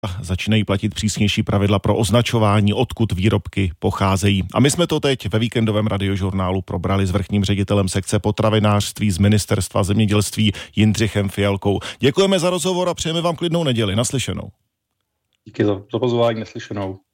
začínají platit přísnější pravidla pro označování, odkud výrobky pocházejí. A my jsme to teď ve víkendovém radiožurnálu probrali s vrchním ředitelem sekce potravinářství z Ministerstva zemědělství Jindřichem Fialkou. Děkujeme za rozhovor a přejeme vám klidnou neděli. Naslyšenou. Díky za pozvání, naslyšenou.